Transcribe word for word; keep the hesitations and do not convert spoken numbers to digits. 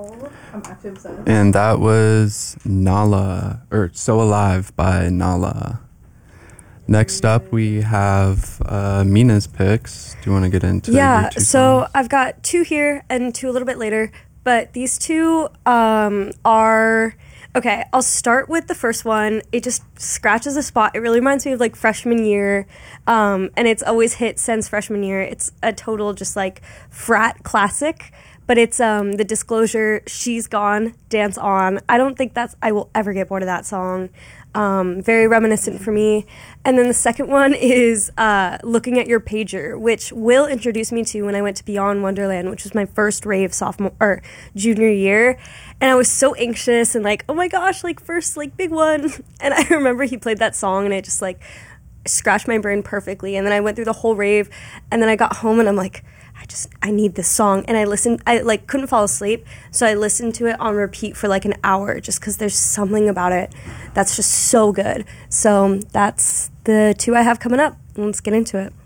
I'm actually obsessed. And that was Nala, or So Alive by Nala. Next up, we have uh, Mina's picks. Do you want to get into Yeah, your two so songs? I've got two here and two a little bit later, but these two um, are... Okay, I'll start with the first one. It just scratches a spot. It really reminds me of, like, freshman year, um, and it's always hit since freshman year. It's a total just, like, frat classic, but it's um, the Disclosure, She's Gone, Dance On. I don't think that's... I will ever get bored of that song. Um, very reminiscent for me. And then the second one is uh, Looking at Your Pager, which Will introduced me to when I went to Beyond Wonderland, which was my first rave sophomore or junior year. And I was so anxious and like, oh my gosh, like first like big one. And I remember he played that song and it just like scratched my brain perfectly. And then I went through the whole rave and then I got home and I'm like, I just, I need this song. And I listened, I like couldn't fall asleep. So I listened to it on repeat for like an hour just because there's something about it that's just so good. So that's the two I have coming up. Let's get into it.